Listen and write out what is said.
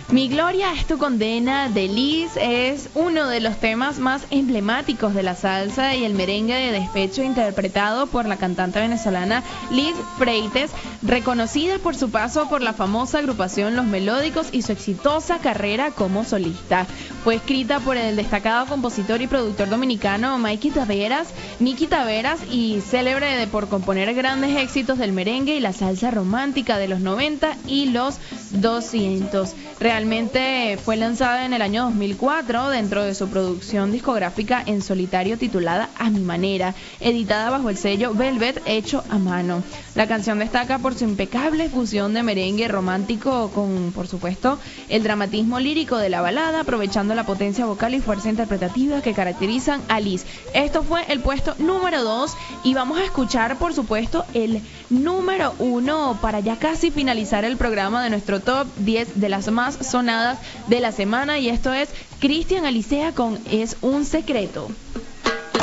Mi gloria es tu condena de Liz es uno de los temas más emblemáticos de la salsa y el merengue de despecho interpretado por la cantante venezolana Liz Freites, reconocida por su paso por la famosa agrupación Los Melódicos y su exitosa carrera como solista. Fue escrita por el destacado compositor y productor dominicano Miki Taveras y célebre por componer grandes éxitos del merengue y la salsa romántica de los 90 y los 200. Realmente fue lanzada en el año 2004 dentro de su producción discográfica en solitario titulada A Mi Manera, editada bajo el sello Velvet hecho a mano. La canción destaca por su impecable fusión de merengue romántico con, por supuesto, el dramatismo lírico de la balada, aprovechando la potencia vocal y fuerza interpretativa que caracterizan a Liz. Esto fue el puesto número 2 y vamos a escuchar, por supuesto, el número 1 para ya casi finalizar el programa de nuestro top 10 de las más sonadas de la semana, y esto es Cristian Alicea con Es un secreto.